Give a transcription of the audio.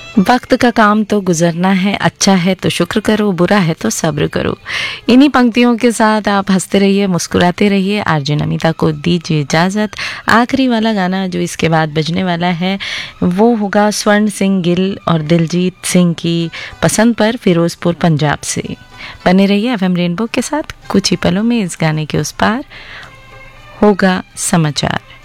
वक्त का काम तो गुजरना है, अच्छा है तो शुक्र करो, बुरा है तो सब्र करो। इन्हीं पंक्तियों के साथ आप हंसते रहिए, मुस्कुराते रहिए। आरजे नमिता को दीजिए इजाज़त। आखिरी वाला गाना जो इसके बाद बजने वाला है वो होगा स्वर्ण सिंह गिल और दिलजीत सिंह की पसंद पर, फिरोजपुर पंजाब से। बने रहिए एफएम रेनबो के साथ। कुछ ही पलों में इस गाने के उस पार होगा समाचार।